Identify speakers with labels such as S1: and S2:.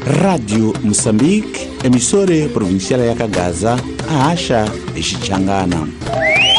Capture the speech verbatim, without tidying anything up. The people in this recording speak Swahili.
S1: Radio Moçambique, emissora provincial ya Kagaza, a Acha e Xichangana.